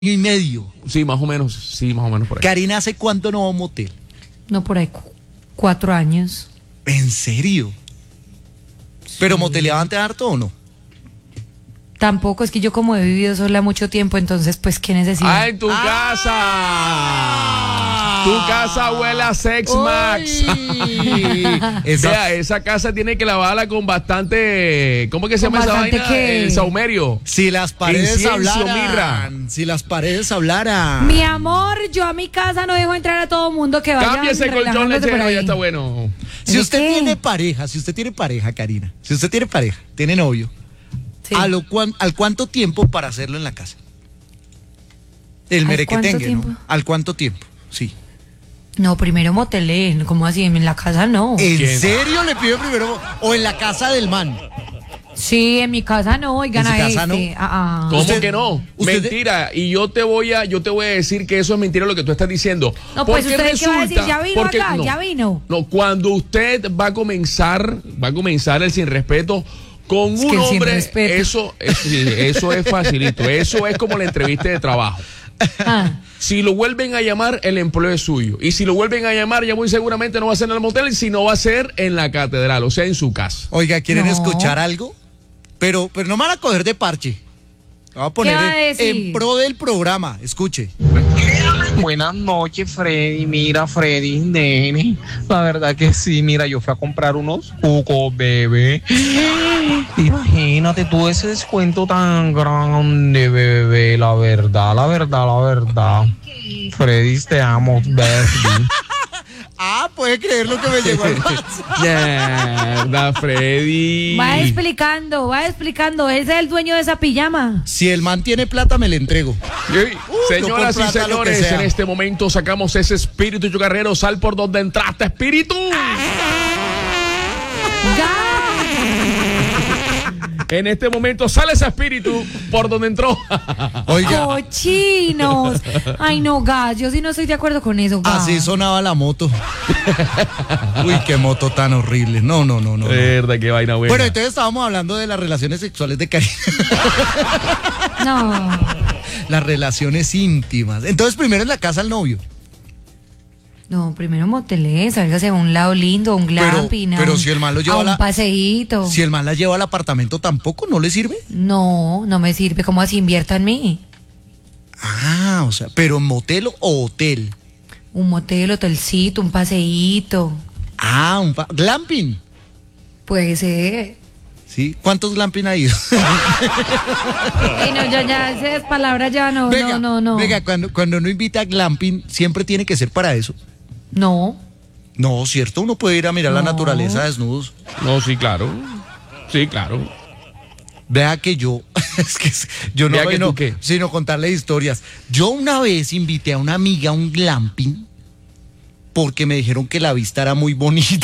y medio. Sí, más o menos por ahí. Karina, ¿hace cuánto no va a un motel? No, por ahí 4 años. ¿En serio? ¿Pero moteleaba antes harto o no? Tampoco, es que yo como he vivido sola mucho tiempo, entonces pues qué necesidad. ¡Ah, en tu casa! Tu casa huele a Sex Max. Vea, esa casa tiene que lavarla con bastante... ¿Cómo que se llama esa vaina? El saumerio. Si las paredes Incienso, hablaran. mirra. Si las paredes hablaran. Mi amor, yo a mi casa no dejo entrar a todo mundo que vaya. Cámbiese el colchón lechero, ya está bueno. Si usted ¿Qué? tiene pareja, Karina, si usted tiene pareja, tiene novio, Sí. ¿al cuánto tiempo para hacerlo en la casa? El ¿Al merequetengue, cuánto tiempo? ¿no? ¿Al cuánto tiempo? Sí. No, primero motelé, ¿cómo así? En la casa no. ¿En ¿Quién? serio le pido primero? ¿O en la casa del man? Sí, en mi casa no, oigan ¿En su a casa no? ¿Cómo Usted- que no? usted- Mentira. Y yo te voy a decir que eso es mentira lo que tú estás diciendo. No, pues Porque usted qué va a decir, ya vino porque acá, no, ya vino. No, cuando usted va a comenzar el sin respeto con Es un que el sin hombre, respeto. eso es facilito. Eso es como la entrevista de trabajo. Ah, Si lo vuelven a llamar, el empleo es suyo. Y si lo vuelven a llamar, ya muy seguramente no va a ser en el motel, sino va a ser en la catedral, o sea, en su casa. Oiga, ¿quieren No. escuchar algo? Pero no me van a coger de parche. Lo voy a poner ¿Qué va a decir? en pro del programa. Escuche. Buenas noches, Freddy. Mira, Freddy, nene. La verdad que sí, mira, yo fui a comprar unos cucos, bebé. Imagínate tú ese descuento tan grande, bebé. La verdad. Freddy, te amo, baby. Ah, puede creer lo que me llegó al WhatsApp. Mierda, Freddy. va explicando, ese es el dueño de esa pijama. Si el man tiene plata, me le entrego. Señoras yo y por plata, lo que señores, sea. en este momento sacamos ese espíritu chocarrero. Sal por donde entraste, espíritu. En este momento sale ese espíritu por donde entró. Oiga, ¡Cochinos! Ay, no, gas, yo sí no estoy de acuerdo con eso, gas. así sonaba la moto. Uy, qué moto tan horrible. No. Verdad, qué vaina buena. Bueno, entonces estábamos hablando de las relaciones sexuales de Karina. No. Las relaciones íntimas. Entonces, primero en la casa al novio. No, primero motelé, sálgase a un lado lindo, a un glamping. pero si el man lo lleva a a un la- paseíto. Si el man la lleva al apartamento, ¿tampoco no le sirve? No, no me sirve. ¿Cómo así invierta en mí? Ah, o sea, pero motel o hotel. Un motel, hotelcito, un paseíto. Ah, glamping. Puede ser. ¿Sí? ¿Cuántos glamping ha ido? Ay, no, ya esas palabras ya no, no. Venga, cuando uno invita a glamping, siempre tiene que ser para eso. No. No, ¿cierto? Uno puede ir a mirar la No. naturaleza desnudos. No, sí, claro. Sí, claro. Vea que yo, es que yo no Vea que vengo tú qué. sino contarle historias. Yo una vez invité a una amiga a un glamping porque me dijeron que la vista era muy bonita.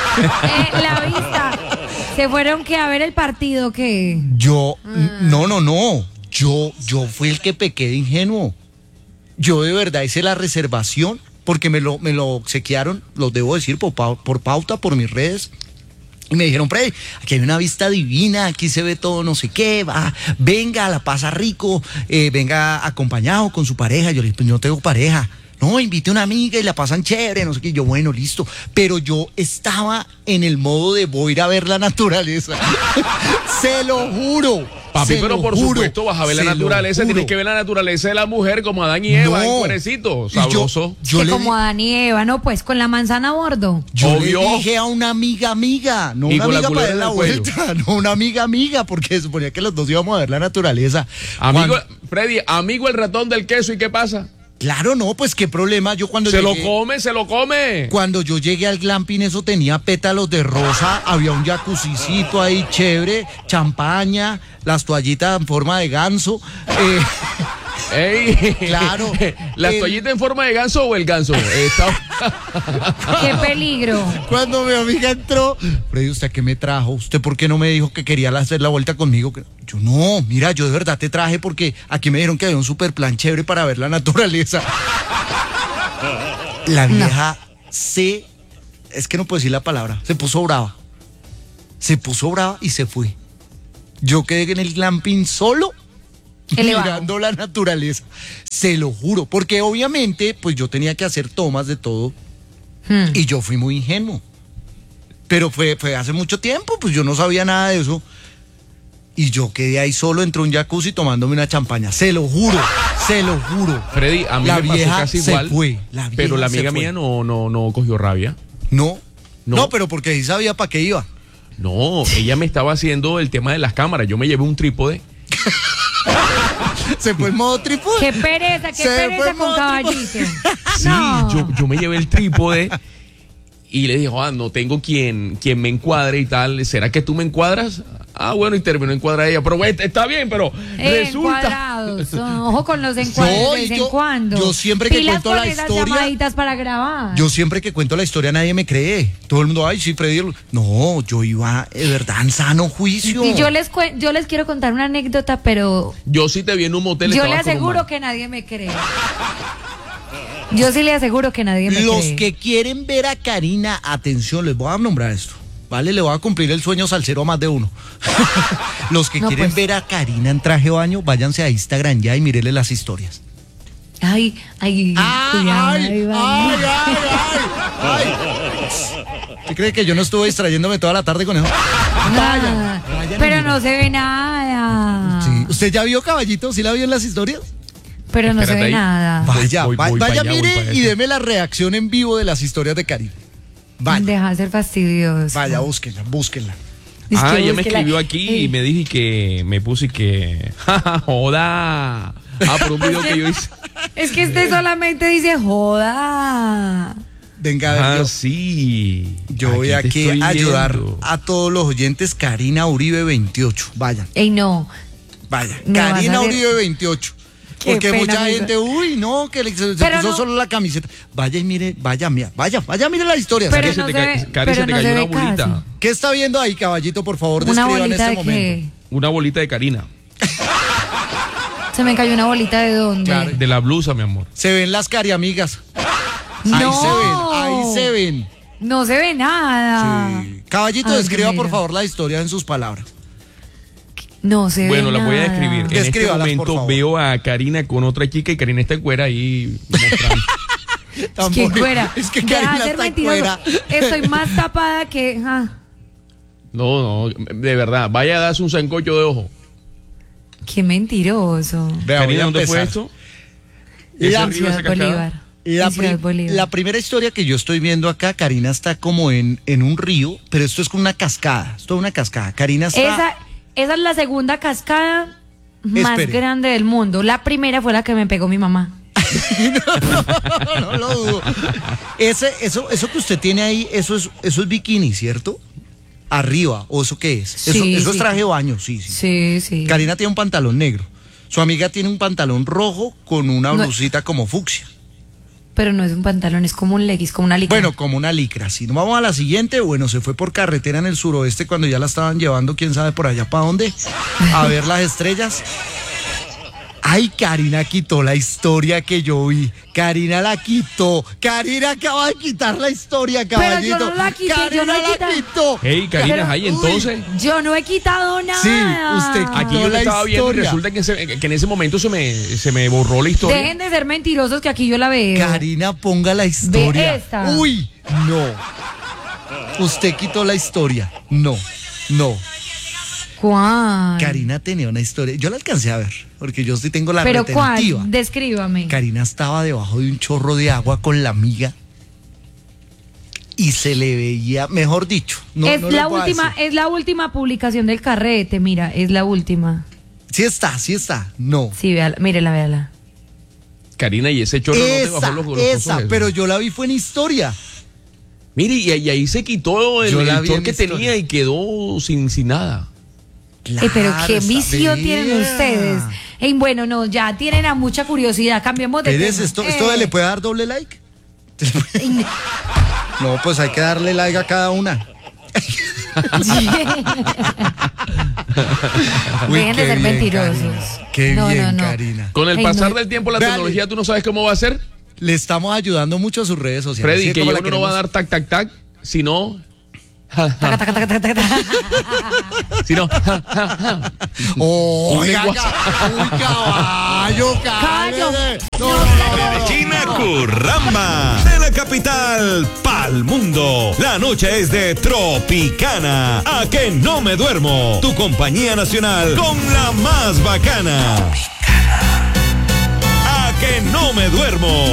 La vista. ¿Se fueron que a ver el partido que? Yo, no. Yo fui el que pequé de ingenuo. Yo de verdad hice la reservación porque me lo obsequiaron, lo debo decir por pauta, por mis redes. Y me dijeron, Freddy, aquí hay una vista divina, aquí se ve todo no sé qué, venga, la pasa rico, venga acompañado con su pareja. Yo le dije, pues yo no tengo pareja. No, invite a una amiga y la pasan chévere, no sé qué. Yo, bueno, listo. Pero yo estaba en el modo de voy a ir a ver la naturaleza. Se lo juro. Papi, se pero lo por juro, supuesto vas a ver la se lo naturaleza, juro. tienes que ver la naturaleza de la mujer como Adán y Eva, en cuerecito, Y yo- sabroso. Yo que le como Adán y Eva, no, pues con la manzana a bordo. Yo Obvio. le dije a una amiga, no Y una con la amiga para culebra dar en la el cuello. vuelta, no una amiga, porque se suponía que los dos íbamos a ver la naturaleza. Amigo, Cuando- Freddy, amigo el ratón del queso, ¿y qué pasa? Claro, no, pues qué problema. Yo cuando Se llegué, lo come. Cuando yo llegué al glamping, eso tenía pétalos de rosa, había un jacuzicito ahí chévere, champaña, las toallitas en forma de ganso. Ey, Claro. ¿La toallita en forma de ganso o el ganso? ¡Qué peligro! Cuando mi amiga entró, Freddy, ¿usted qué me trajo? ¿Usted por qué no me dijo que quería hacer la vuelta conmigo? Yo, no, mira, yo de verdad te traje porque aquí me dijeron que había un super plan chévere para ver la naturaleza. La vieja es que no puedo decir la palabra, se puso brava y se fue. Yo quedé en el glamping solo Elevado. mirando la naturaleza. Se lo juro, porque obviamente pues yo tenía que hacer tomas de todo y yo fui muy ingenuo. Pero fue hace mucho tiempo, pues yo no sabía nada de eso. Y yo quedé ahí solo entre un jacuzzi tomándome una champaña. Se lo juro, se lo juro. Freddy, a mí La me pasó vieja casi se igual, fue, la vieja pero la se amiga fue. mía no cogió rabia. No, No. no, pero porque sí sabía para qué iba. No, ella me estaba haciendo el tema de las cámaras. Yo me llevé un trípode. Se fue en modo trípode. Qué pereza Se fue con modo caballito. Sí, No. yo me llevé el trípode y le dije, no tengo quien me encuadre y tal. ¿Será que tú me encuadras? Ah, bueno, y terminó encuadrar ella. Pero bueno, está bien, pero resulta... Encuadrados. Ojo con los encuadres No, de y vez yo- en cuando. yo siempre que Pilas cuento con la esas historia- llamaditas para grabar. Yo siempre que cuento la historia nadie me cree. Todo el mundo, ay, sí, Freddy. No, yo iba de verdad en sano juicio. Y yo les quiero contar una anécdota, pero Yo sí te vi en un motel. yo le estabas con un aseguro man. que nadie me cree. Yo sí le aseguro que nadie me Los cree. que quieren ver a Karina, atención, les voy a nombrar esto. ¿Vale? Le voy a cumplir el sueño salsero a más de uno. Los que No, quieren pues. ver a Karina en traje de baño, váyanse a Instagram ya y mírenle las historias. Ay, cuidado, ahí va. ay. ¿Usted cree que yo no estuve distrayéndome toda la tarde con eso? Nada. vayan y Pero miren. no se ve nada. Sí. ¿Usted ya vio Caballito? ¿Sí la vio en las historias? Pero no se Espérate ve ahí. nada. Vaya, Voy vaya, para allá, voy mire para y allá. deme la reacción en vivo de las historias de Karina. Vaya, Deja de ser fastidioso. vaya, búsquenla, búsquenla. Es que Ella me búsquela. escribió aquí y me dije que me puse que... ¡Joda! Por un video que yo hice. Es que este solamente dice joda. Venga, a ver, Sí. yo voy te aquí estoy a ayudar viendo. a todos los oyentes. Karina Uribe 28. Vayan, Ey, no. vaya. Me vas a Karina hacer- Uribe 28. Qué Porque pena, mucha amigo. gente, uy, no, que se Pero puso no- solo la camiseta. Vaya y mire, vaya, mire la historia. Pero Cari, se no te se ca- ve- Cari, pero se te no cayó se una ve bolita. casi. ¿Qué está viendo ahí, caballito? Por favor, ¿Una describan bolita este de momento. qué? Una bolita de Karina. Se me cayó una bolita de dónde. Claro. De la blusa, mi amor. Se ven las cariamigas. No. Ahí se ven. No se ve nada. Sí. Caballito, Ay, describa mira. por favor la historia en sus palabras. No se ve Bueno, la voy a nada. describir. En este Descríbalas, por momento favor. veo a Karina con otra chica y Karina está en cuera ahí mostrando. Es que fuera. Es que Deja de Karina ser está mentiroso. fuera. Estoy más tapada que. No, de verdad. Vaya a darse un sancocho de ojo. Qué mentiroso. Vea, voy Karina, a ¿dónde fue empezar. esto? ¿Ese La- río, Ciudad esa cascada? Bolívar. La, En Ciudad pri- Bolívar. la primera historia que yo estoy viendo acá, Karina está como en un río, pero esto es con una cascada. Esto es una cascada. Karina está. Esa es la segunda cascada más Espere. grande del mundo. La primera fue la que me pegó mi mamá. No lo dudo. Eso que usted tiene ahí, eso es bikini, ¿cierto? Arriba, ¿o eso qué es? Eso, Sí, eso es sí. traje de baño, sí, sí. Sí, sí. Karina tiene un pantalón negro. Su amiga tiene un pantalón rojo con una No. blusita como fucsia. Pero no es un pantalón, es como un leggings, como una licra. Bueno, como una licra. Si no vamos a la siguiente, bueno, se fue por carretera en el suroeste cuando ya la estaban llevando, quién sabe por allá para dónde, a ver las estrellas. Ay, Karina quitó la historia que yo vi. Karina la quitó. Karina acaba de quitar la historia, caballito. yo no la quité, Karina yo no he la quitado. quitó. Hey, Karina, Pero- ahí entonces. Yo no he quitado nada. Sí, usted quitó Aquí yo la te estaba viendo y historia. resulta que en ese momento se me borró la historia. Dejen de ser mentirosos que aquí yo la veo. Karina, ponga la historia. esta. Uy, no. Usted quitó la historia. No, no. ¿Cuál? Karina tenía una historia. Yo la alcancé a ver, porque yo sí tengo la ¿Pero retentiva. cuál? Descríbame. Karina estaba debajo de un chorro de agua con la amiga y se le veía, mejor dicho, no, es, no la les voy a última, decir. es la última publicación del carrete, mira, es la última. Sí está, no. Sí, véala, mírela, véala. Karina, y ese chorro no te bajó los cosos Esa, esos? pero yo la vi fue en historia. Mire, y ahí se quitó el Yo la vi chor en que historia. tenía y quedó sin nada. Pero qué Claro, visión vea. tienen ustedes. Ey, bueno, no, ya tienen a mucha curiosidad. Cambiemos de ¿Eres tema. esto le puede dar doble like? No, pues hay que darle like a cada una. Uy, Dejen de qué ser bien, mentirosos. Karina. Qué No, bien, no, no. Karina. Con el Ay, pasar no. del tiempo, la Véale. tecnología, tú no sabes cómo va a ser. Le estamos ayudando mucho a sus redes sociales. Freddy, ¿Sí? que ¿Cómo ya la uno no va a queremos? dar tac, tac, tac, sino Taca, taca, taca, taca, taca. Si no, ¡Oh, Un lenguaje. caballo, Caballo. China Curramba, de la capital pa'l mundo. La noche es de Tropicana. A que no me duermo. Tu compañía nacional con la más bacana. A que no me duermo.